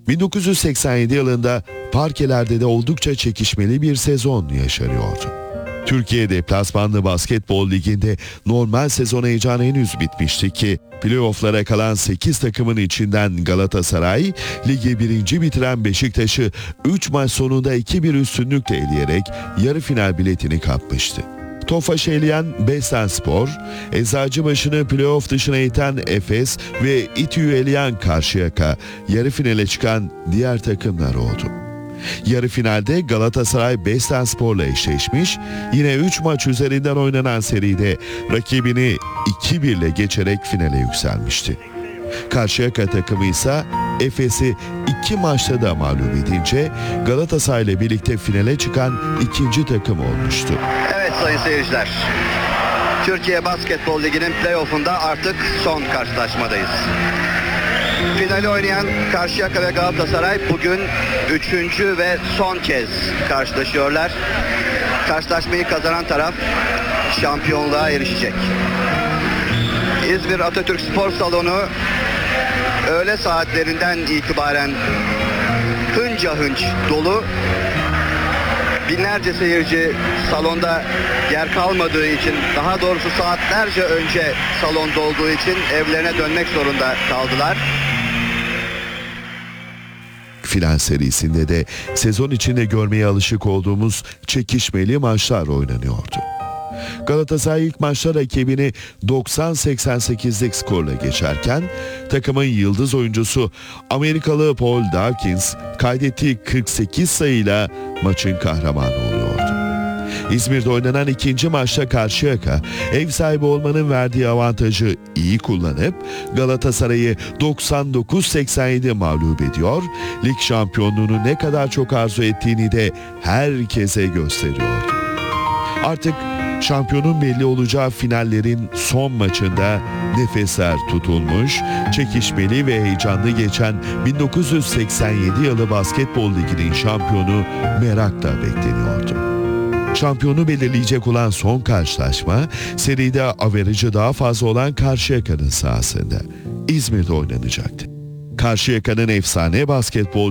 1987 yılında parkelerde de oldukça çekişmeli bir sezon yaşanıyordu. Türkiye Deplasmanlı Basketbol Ligi'nde normal sezon heyecanı henüz bitmişti ki playoff'lara kalan 8 takımın içinden Galatasaray, ligi birinci bitiren Beşiktaş'ı 3 maç sonunda 2-1 üstünlükle eleyerek yarı final biletini kapmıştı. Tofaş'ı eleyen Bestenspor, Eczacıbaşı'nı playoff dışına iten Efes ve İTÜ'yü eleyen Karşıyaka, yarı finale çıkan diğer takımlar oldu. Yarı finalde Galatasaray Bestenspor'la eşleşmiş, yine 3 maç üzerinden oynanan seride rakibini 2-1 ile geçerek finale yükselmişti. Karşıyaka takımı ise Efes'i 2 maçta da mağlup edince Galatasaray ile birlikte finale çıkan ikinci takım olmuştu. Evet sayın seyirciler, Türkiye Basketbol Ligi'nin playoff'unda artık son karşılaşmadayız. Finali oynayan Karşıyaka ve Galatasaray bugün 3. ve son kez karşılaşıyorlar. Karşılaşmayı kazanan taraf şampiyonluğa erişecek. İzmir Atatürk Spor Salonu öğle saatlerinden itibaren hınca hınç dolu. Binlerce seyirci salonda yer kalmadığı için, daha doğrusu saatlerce önce salonda olduğu için evlerine dönmek zorunda kaldılar. Final serisinde de sezon içinde görmeye alışık olduğumuz çekişmeli maçlar oynanıyordu. Galatasaray ilk maçta rakibini 90-88'lik skorla geçerken takımın yıldız oyuncusu Amerikalı Paul Dawkins kaydettiği 48 sayıyla maçın kahramanı oluyordu. İzmir'de oynanan ikinci maçta Karşıyaka ev sahibi olmanın verdiği avantajı iyi kullanıp Galatasaray'ı 99-87 mağlup ediyor, lig şampiyonluğunu ne kadar çok arzu ettiğini de herkese gösteriyordu. Artık şampiyonun belli olacağı finallerin son maçında nefesler tutulmuş, çekişmeli ve heyecanlı geçen 1987 yılı Basketbol Ligi'nin şampiyonu merakla bekleniyordu. Şampiyonu belirleyecek olan son karşılaşma, seride averajı daha fazla olan Karşıyaka'nın sahasında, İzmir'de oynanacaktı. Karşıyaka'nın efsane basketbol